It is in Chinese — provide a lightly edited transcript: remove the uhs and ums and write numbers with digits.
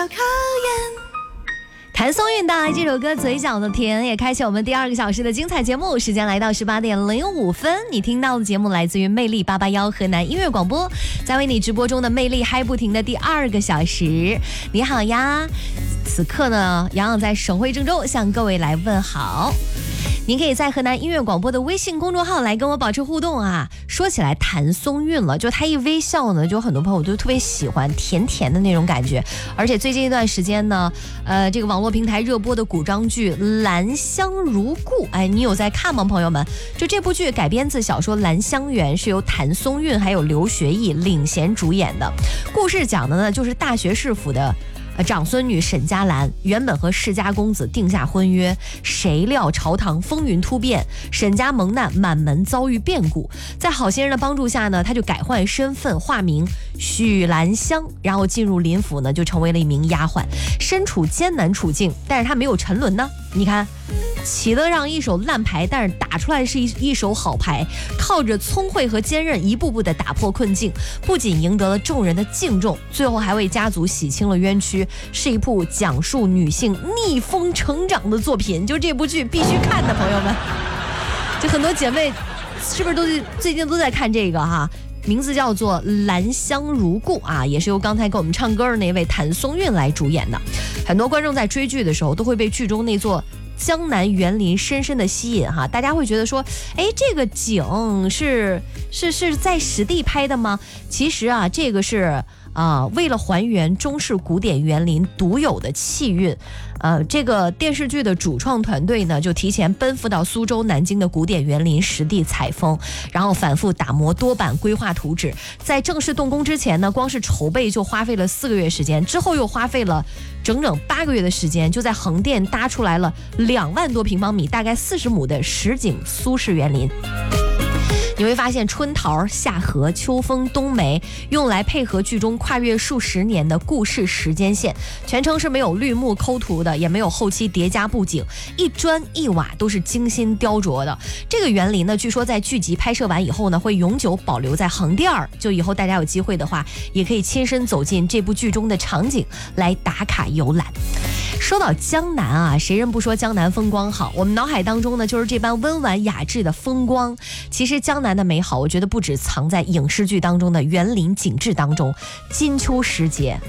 谭松韵带来这首歌《嘴角的甜》，也开启我们第2个小时的精彩节目。时间来到18点05分，你听到的节目来自于魅力881河南音乐广播，在为你直播中的魅力嗨不停的第2个小时。你好呀，此刻呢，洋洋在省会郑州向各位来问好。您可以在河南音乐广播的微信公众号来跟我保持互动啊。说起来谭松韵了，就她一微笑呢，就很多朋友都特别喜欢甜甜的那种感觉。而且最近一段时间呢，这个网络平台热播的古装剧《兰香如故》，哎，你有在看吗，朋友们？就这部剧改编自小说《兰香园》，是由谭松韵还有刘学义领衔主演的。故事讲的呢，就是大学士府的长孙女沈佳兰原本和世家公子定下婚约，谁料朝堂风云突变，沈家蒙难，满门遭遇变故。在好心人的帮助下呢，他就改换身份，化名许兰香，然后进入林府呢，就成为了一名丫鬟。身处艰难处境，但是他没有沉沦呢。你看，起得让一手烂牌，但是打出来是一手好牌，靠着聪慧和坚韧，一步步的打破困境，不仅赢得了众人的敬重，最后还为家族洗清了冤屈，是一部讲述女性逆风成长的作品。就这部剧必须看的，朋友们，就很多姐妹是不是都最近都在看这个哈？名字叫做《兰香如故》啊，也是由刚才给我们唱歌的那位谭松韵来主演的。很多观众在追剧的时候都会被剧中那座江南园林深深的吸引哈，大家会觉得说，哎，这个景是在实地拍的吗？其实啊，这个是为了还原中式古典园林独有的气韵，这个电视剧的主创团队呢，就提前奔赴到苏州、南京的古典园林实地采风，然后反复打磨多版规划图纸。在正式动工之前呢，光是筹备就花费了4个月时间，之后又花费了整整8个月的时间，就在横店搭出来了2万多平方米，大概40亩的实景苏式园林。你会发现春桃、夏荷、秋风、冬梅用来配合剧中跨越数十年的故事时间线，全程是没有绿幕抠图的，也没有后期叠加布景，一砖一瓦都是精心雕琢的。这个园林呢，据说在剧集拍摄完以后呢，会永久保留在横店儿，就以后大家有机会的话，也可以亲身走进这部剧中的场景来打卡游览。说到江南啊，谁人不说江南风光好？我们脑海当中呢，就是这般温婉雅致的风光。其实江南的美好，我觉得不止藏在影视剧当中的园林景致当中。金秋时节，